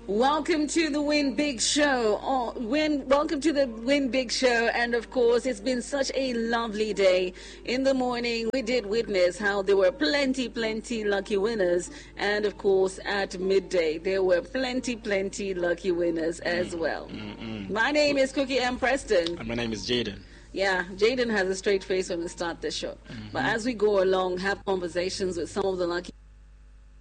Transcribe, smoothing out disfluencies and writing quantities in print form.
Welcome to the Win Big Show. Welcome to the Win Big Show. And of course, it's been such a lovely day. In the morning, we did witness how there were plenty lucky winners. And of course, at midday, there were plenty lucky winners as well. My name is Cookie M. Preston. And my name is Jaden. Yeah, Jaden has a straight face when we start the show. But as we go along, have conversations with some of the lucky